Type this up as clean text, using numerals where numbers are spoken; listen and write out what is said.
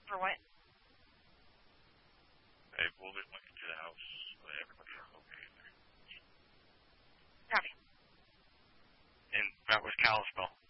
For what? Hey, we'll just look into the house. Everybody is okay in there. Copy. And that was Kalispell.